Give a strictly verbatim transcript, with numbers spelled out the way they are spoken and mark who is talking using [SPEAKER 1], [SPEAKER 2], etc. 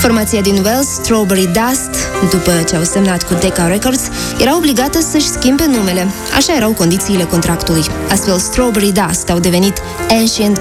[SPEAKER 1] Formația din Wales, Strawberry Dust, după ce au semnat cu Decca Records, era obligată să-și schimbe numele. Așa erau condițiile contractului. Astfel, Strawberry Dust au devenit Ancient